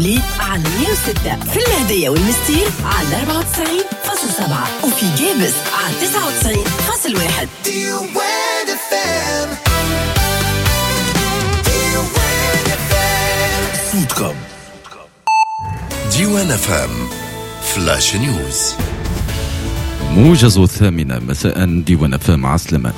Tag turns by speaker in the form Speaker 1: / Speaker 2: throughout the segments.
Speaker 1: لي على 106 في الهدية والمستير على 94.7 وفي جابس على 99.1.
Speaker 2: صوتكم ديوان FM فلاش نيوز.
Speaker 3: موجز 8 مساء ديوان FM عسلمة.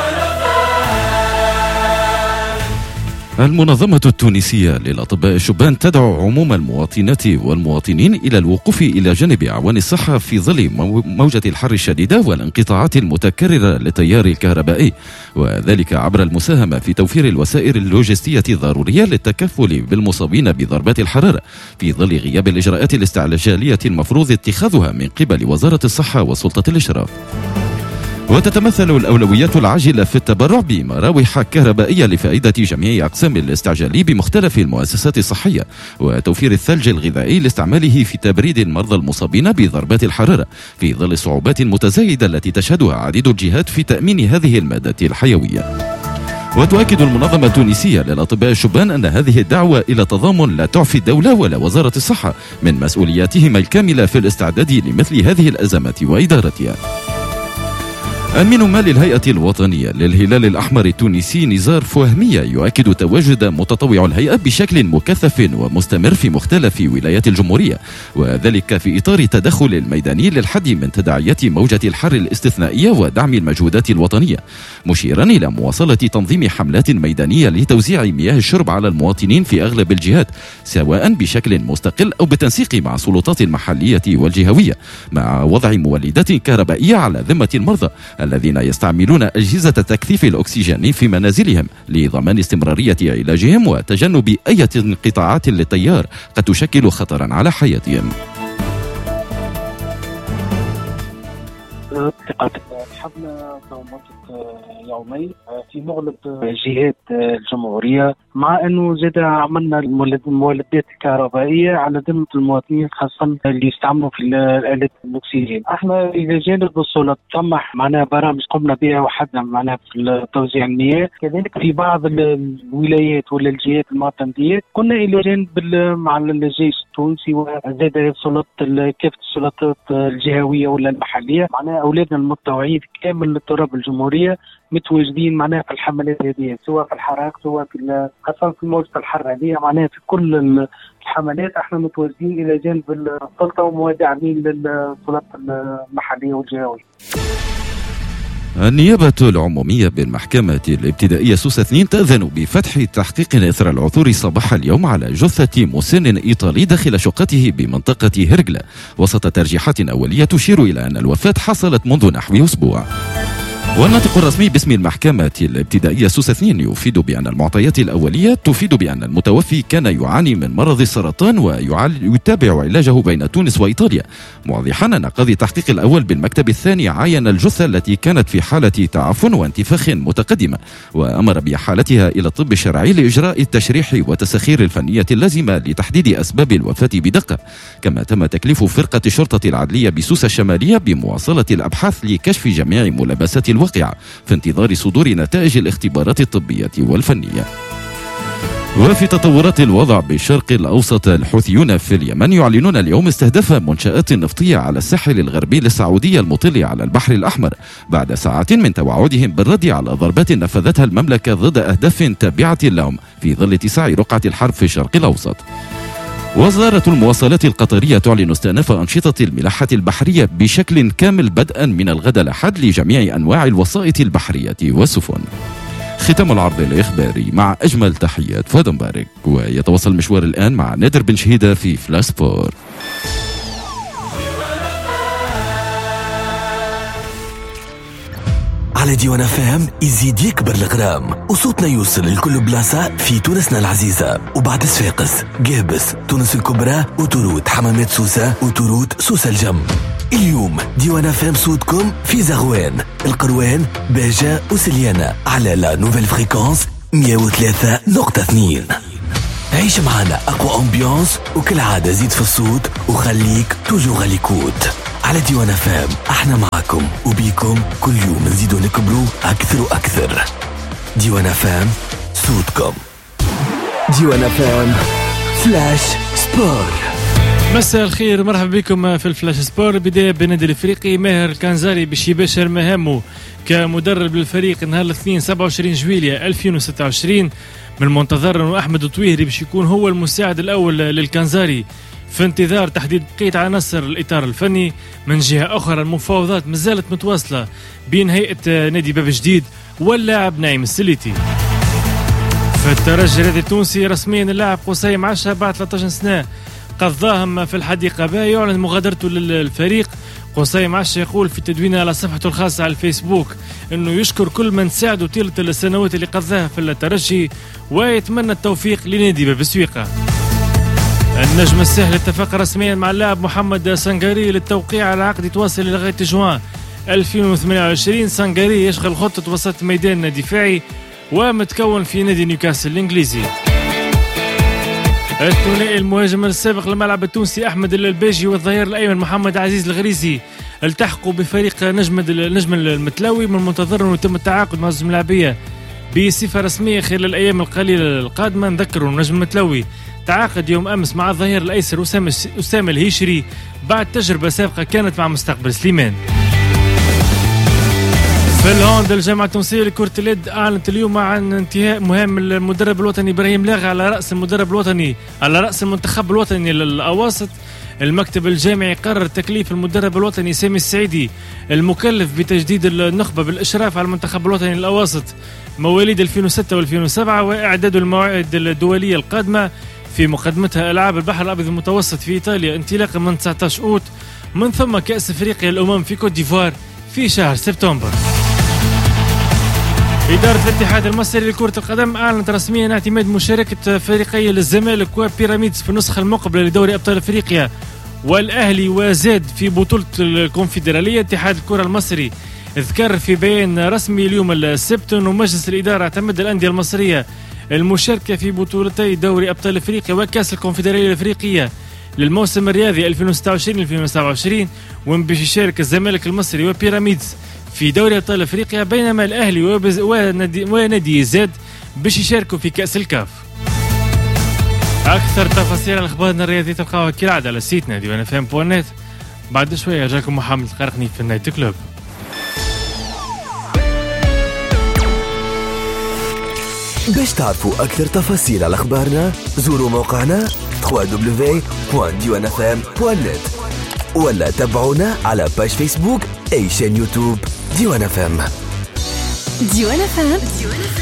Speaker 3: المنظمة التونسية للأطباء الشبان تدعو عموم المواطنات والمواطنين إلى الوقوف إلى جانب أعوان الصحة في ظل موجة الحر الشديدة والانقطاعات المتكررة للتيار الكهربائي، وذلك عبر المساهمة في توفير الوسائل اللوجستية الضرورية للتكفل بالمصابين بضربات الحرارة في ظل غياب الإجراءات الاستعجالية المفروض اتخاذها من قبل وزارة الصحة وسلطة الإشراف. وتتمثل الأولويات العاجلة في التبرع بمراوح كهربائية لفائدة جميع أقسام الاستعجال بمختلف المؤسسات الصحية، وتوفير الثلج الغذائي لاستعماله في تبريد المرضى المصابين بضربات الحرارة في ظل الصعوبات المتزايدة التي تشهدها عديد الجهات في تأمين هذه المادة الحيوية. وتؤكد المنظمة التونسية للأطباء الشبان أن هذه الدعوة إلى تضامن لا تعفي الدولة ولا وزارة الصحة من مسؤولياتهما الكاملة في الاستعداد لمثل هذه الأزمات وإدارتها. أمين مال الهيئة الوطنية للهلال الأحمر التونسي نزار فهمية يؤكد تواجد متطوع الهيئة بشكل مكثف ومستمر في مختلف ولايات الجمهورية، وذلك في إطار التدخل الميداني للحد من تداعيات موجة الحر الاستثنائية ودعم المجهودات الوطنية، مشيرا إلى مواصلة تنظيم حملات ميدانية لتوزيع مياه الشرب على المواطنين في أغلب الجهات، سواء بشكل مستقل أو بالتنسيق مع السلطات المحلية والجهوية، مع وضع مولدات كهربائية على ذمة المرضى الذين يستعملون أجهزة تكثيف الأكسجين في منازلهم لضمان استمرارية علاجهم وتجنب أي انقطاعات للتيار قد تشكل خطرا على حياتهم.
Speaker 4: الحملة مدة يومين في مغلب جهات الجمهورية، مع أنه زاد عملنا المولدات الكهربائية على ذمة المواطنين خاصة اللي يستعملوا في الآلات الأكسجين. احنا إلى جانب السلطة تطمح معناها برامج قمنا بها وحدنا معناها في توزيع المياه، كذلك في بعض الولايات ولا الجهات المعتمدية كنا إلى جانب مع الجيش التونسي وزاد كافة السلطات الجهوية ولا المحلية، معناها أولادنا المتطوعين في كامل التراب الجمهورية متواجدين معناها في الحملات هذه، سواء في الحراق سواء في خاصة في موجة الحر هذه، معناها في كل الحملات احنا متواجدين إلى جانب السلطة ومدعمين للسلطات المحلية والجهوية.
Speaker 3: النيابة العمومية بالمحكمة الابتدائية سوسة 2 تأذن بفتح تحقيق إثر العثور صباح اليوم على جثة مسن إيطالي داخل شقته بمنطقة هرجلة، وسط ترجيحات أولية تشير إلى أن الوفاة حصلت منذ نحو أسبوع. والناطق الرسمي باسم المحكمة الابتدائية سوسة 2 يفيد بأن المعطيات الأولية تفيد بأن المتوفي كان يعاني من مرض السرطان ويتابع علاجه بين تونس وإيطاليا، موضحا أن قاضي التحقيق الأول بالمكتب الثاني عاين الجثة التي كانت في حالة تعفن وانتفاخ متقدمة، وأمر بحالتها إلى الطب الشرعي لإجراء التشريح والتسخير الفنية اللازمة لتحديد أسباب الوفاة بدقة. كما تم تكليف فرقة الشرطة العدلية بسوسة الشمالية بمواصلة الأبحاث لكشف جميع ملابسات الواقع في انتظار صدور نتائج الاختبارات الطبية والفنية. وفي تطورات الوضع بالشرق الأوسط، الحوثيون في اليمن يعلنون اليوم استهداف منشآت نفطية على الساحل الغربي للسعودية المطل على البحر الأحمر بعد ساعات من توعدهم بالرد على ضربات نفذتها المملكة ضد أهداف تابعة لهم في ظل اتساع رقعة الحرب في الشرق الأوسط. وزارة المواصلات القطرية تعلن استئناف أنشطة الملاحة البحرية بشكل كامل بدءا من الغد الأحد لجميع أنواع الوسائط البحرية والسفن. ختام العرض الإخباري مع أجمل تحيات فؤاد مبارك، ويتواصل مشوار الآن مع نادر بن شهيدة في فلاش سبور.
Speaker 2: على ديوان FM يزيد يكبر الغرام وصوتنا يوصل لكل بلاصة في تونسنا العزيزة، وبعد صفاقس قابس تونس الكبرى وتروت حمامات سوسة وتروت سوسة الجم. اليوم ديوان FM صوتكم في زغوان القروان باجة وسليانة على لا نوفيل فريكونس 103.2. عيش معنا أقوى أمبيانس وكل عادة زيد في الصوت وخليك توجو غاليكوت. على ديوان FM احنا معكم وبيكم كل يوم نزيدو نكبروا أكثر وأكثر. ديوان FM صوتكم.
Speaker 5: ديوان FM فلاش
Speaker 2: سبور.
Speaker 5: مساء الخير، مرحبا بكم في الفلاش سبور. بداية بالنادي الافريقي، ماهر الكنزاري باش يباشر مهامه كمدرب للفريق نهار الاثنين 27 جويلية 2026. من المنتظر انه احمد الطويهري باش يكون هو المساعد الاول للكنزاري في انتظار تحديد بقية عناصر الاطار الفني. من جهة اخرى المفاوضات مازالت متواصلة بين هيئة نادي باب جديد واللاعب نعيم السليتي. في الترجي الرياضي التونسي رسميا اللاعب قصيم عشا بعد 13 سنة قضاهم في الحديقة با يعلن مغادرته للفريق. قصيم عشا يقول في تدوينه على صفحته الخاصة على الفيسبوك انه يشكر كل من ساعده طيلة السنوات اللي قضاها في الترجي ويتمنى التوفيق لنادي باب سويقة. النجم الساحلي اتفق رسميا مع اللاعب محمد سانغاري للتوقيع على عقد يتواصل لغاية جوان 2028. سانغاري يشغل خطة وسط ميدان دفاعي ومتكون في نادي نيوكاسل الانجليزي. الثنائي المهاجم السابق للملعب التونسي احمد الباجي والظهير الايمن محمد عزيز الغريزي التحقوا بفريق نجم المتلاوي. من المنتظر انه يتم التعاقد مع الزملاعبيه بصفه رسميه خلال الايام القليله القادمه. نذكروا النجم المتلاوي تعاقد يوم امس مع الظهير الايسر اسامه الهيشري بعد تجربه سابقه كانت مع مستقبل سليمان. في الهوند الجامعة التونسية لكرة اليد أعلنت اليوم عن انتهاء مهام المدرب الوطني إبراهيم لاغي على رأس المنتخب الوطني للأواسط. المكتب الجامعي قرر تكليف المدرب الوطني سامي السعيدي المكلف بتجديد النخبة بالإشراف على المنتخب الوطني للأواسط مواليد 2006 و2007 وإعداد المواعيد الدولية القادمة، في مقدمتها ألعاب البحر الأبيض المتوسط في إيطاليا انطلاقا من 19 أوت، من ثم كأس أفريقيا الأمم في كوت ديفوار في شهر سبتمبر. إدارة الاتحاد المصري لكرة القدم أعلنت رسميا اعتماد مشاركة فريقي الزمالك وبيراميدز في النسخة المقبلة لدوري أبطال أفريقيا والأهلي وزاد في بطولة الكونفدرالية. اتحاد الكرة المصري ذكر في بيان رسمي اليوم السبت أنه مجلس الإدارة اعتمد الأندية المصرية المشاركة في بطولتي دوري أبطال أفريقيا وكأس الكونفدرالية الأفريقية للموسم الرياضي 2026-2027، وين باش يشارك الزمالك المصري وبيراميدز في دوري أبطال أفريقيا، بينما الأهلي ونادي زاد باش يشاركوا في كأس الكاف. أكثر تفاصيل عن أخبارنا الرياضية تلقاوها كالعادة على سيتنا ديوانفام.net. بعد شوية جاكم محمد القرقني في النايت كلوب.
Speaker 2: باش تعرفوا أكثر تفاصيل على أخبارنا زوروا موقعنا www.diwanfm.net ولا تابعونا على باج فيسبوك أي شان يوتيوب ديوان FM.